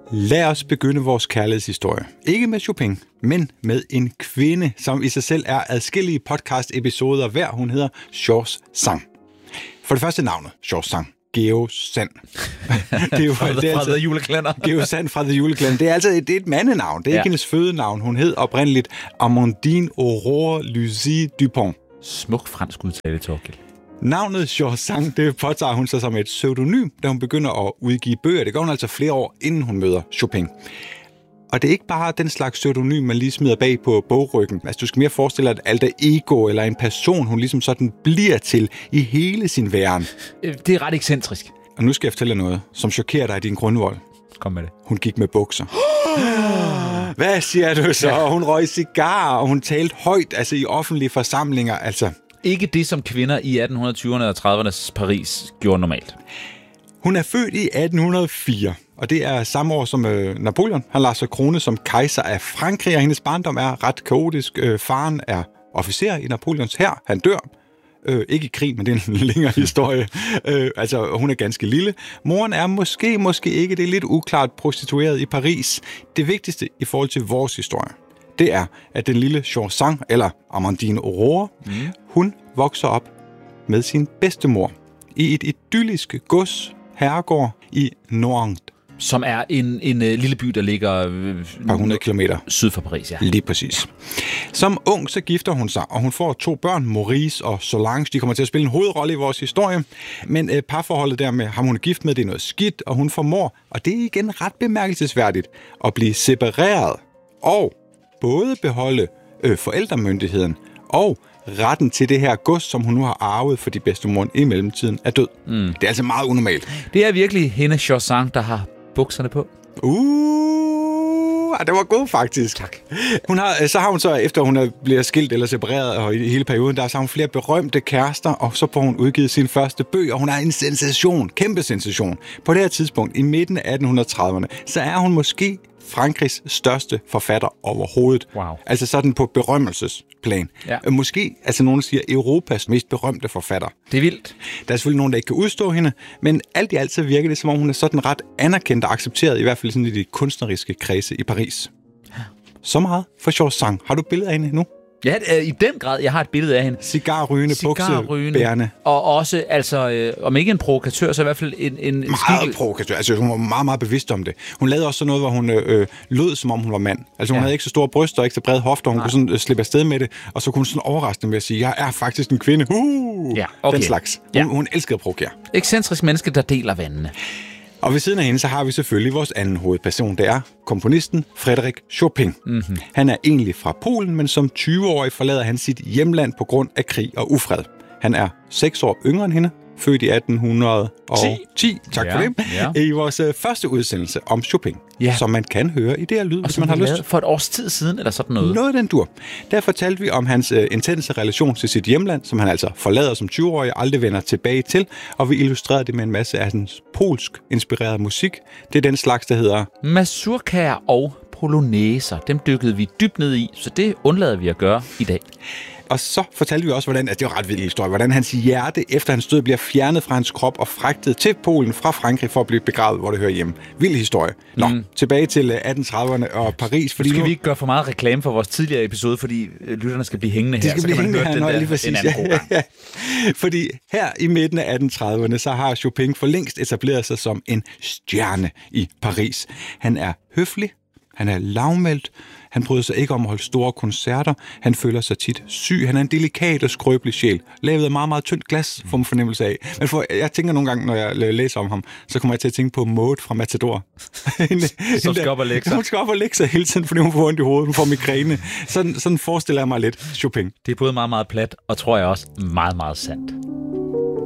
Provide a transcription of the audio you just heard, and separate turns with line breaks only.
Lad os begynde vores kærlighedshistorie. Ikke med Chopin, men med en kvinde, som i sig selv er adskillige podcast-episoder hver. Hun hedder Georges Sand. For det første navnet, Georges Sand. Georg Sand.
Det er jo fra The Julekalender.
Georg Sand fra The Julekalender. Det er altså et mandenavn. Det er ikke hendes fødenavn. Hun hed oprindeligt Amandine Aurore Lucie Dupont.
Smuk fransk udtale, Torkild.
Navnet Georges Sand, det påtager hun sig som et pseudonym, da hun begynder at udgive bøger. Det går hun altså flere år, inden hun møder Chopin. Og det er ikke bare den slags pseudonym, man lige smider bag på bogryggen. Altså, du skal mere forestille dig et alter ego, eller en person, hun ligesom sådan bliver til i hele sin væren.
Det er ret ekscentrisk.
Og nu skal jeg fortælle dig noget, som chokerer dig i din grundvold.
Kom med det.
Hun gik med bukser. Hvad siger du så? Ja. Hun røg cigarer, og hun talte højt, altså i offentlige forsamlinger, altså.
Ikke det, som kvinder i 1820'erne og 30'ernes Paris gjorde normalt.
Hun er født i 1804, og det er samme år som Napoleon. Han lader sig krone som kejser af Frankrig, og hendes barndom er ret kaotisk. Faren er officer i Napoleons hær. Han dør. Ikke i krig, men det er en længere historie. Altså, hun er ganske lille. Moren er måske ikke, det er lidt uklart, prostitueret i Paris. Det vigtigste i forhold til vores historie, det er, at den lille Georges Sand, eller Amandine Aurore, hun vokser op med sin bedstemor i et idyllisk gods herregård i Nantes.
Som er en lille by, der ligger
par 100 kilometer
syd for Paris, ja.
Lige præcis. Som ung, så gifter hun sig, og hun får 2 børn, Maurice og Solange. De kommer til at spille en hovedrolle i vores historie. Men parforholdet der med ham, hun er gift med, det er noget skidt, og hun formår, og det er igen ret bemærkelsesværdigt, at blive separeret og både beholde forældremyndigheden og retten til det her gods, som hun nu har arvet, fordi bedstemoren i mellemtiden er død. Det er altså meget unormalt.
Det er virkelig hende, Georges Sand, der har bukserne på.
Det var god faktisk.
Tak.
Så har hun så, efter hun bliver skilt eller separeret, og i hele perioden, så har hun flere berømte kærester, og så får hun udgivet sin første bøger, og hun er en sensation, kæmpe sensation. På det her tidspunkt, i midten af 1830'erne, så er hun måske Frankrigs største forfatter overhovedet.
Wow.
Altså sådan på berømmelsesplan.
Ja.
Måske, altså nogen siger, Europas mest berømte forfatter.
Det er vildt.
Der er selvfølgelig nogen, der ikke kan udstå hende, men alt i alt så virker det, som om hun er sådan ret anerkendt og accepteret, i hvert fald sådan i de kunstneriske kredse i Paris. Ja. Så meget for Georges Sand. Har du billeder af hende nu?
Ja, i den grad. Jeg har et billede af hende.
Cigarrygende, buksebærende.
Og også, altså, om ikke en provokatør, så i hvert fald en
meget provokatør. Altså, hun var meget, meget bevidst om det. Hun lavede også sådan noget, hvor hun lød, som om hun var mand. Altså, hun havde ikke så store bryster og ikke så brede hofter. Hun kunne sådan slippe afsted med det, og så kunne hun sådan overraske dem ved at sige, jeg er faktisk en kvinde.
Ja, okay.
Den slags. Hun elskede at provokere.
Excentrisk menneske, der deler vandene.
Og ved siden af hende, så har vi selvfølgelig vores anden hovedperson. Det er komponisten Frédéric Chopin. Mm-hmm. Han er egentlig fra Polen, men som 20-årig forlader han sit hjemland på grund af krig og ufred. Han er 6 år yngre end hende, født i 1810. Tak for det. Ja. I vores første udsendelse om Chopin, som man kan høre i det her lyd, hvis man har lyst.
For et års tid siden, eller sådan noget.
Noget af den dur. Der fortalte vi om hans intense relation til sit hjemland, som han altså forlader som 20-årig og aldrig vender tilbage til, og vi illustrerede det med en masse af hans polsk-inspireret musik. Det er den slags, der hedder
mazurkaer og polonæser. Dem dykkede vi dybt ned i, så det undlader vi at gøre i dag.
Og så fortalte vi også, hvordan, altså det var ret vild historie, hvordan hans hjerte efter hans død bliver fjernet fra hans krop og fragtet til Polen fra Frankrig for at blive begravet, hvor det hører hjemme. Vild historie. Nå, tilbage til 1830'erne og Paris. Fordi
skal vi ikke gøre for meget reklame for vores tidligere episode, fordi lytterne skal blive hængende her.
De skal blive hængende her, lige præcis.
Ja.
Fordi her i midten af 1830'erne, så har Chopin for længst etableret sig som en stjerne i Paris. Han er høflig, han er lavmældt, han bryder sig ikke om at holde store koncerter, han føler sig tit syg, han er en delikat og skrøbelig sjæl, lavet af meget, meget tyndt glas, får man fornemmelse af. Men jeg tænker nogle gange, når jeg læser om ham, så kommer jeg til at tænke på Maud fra Matador.
Som skal op og lægge sig.
Hun skal op og lægge sig hele tiden, fordi hun får ondt i hovedet, hun får migræne. Sådan forestiller jeg mig lidt Chopin.
Det er både meget, meget plat, og tror jeg også meget, meget sandt.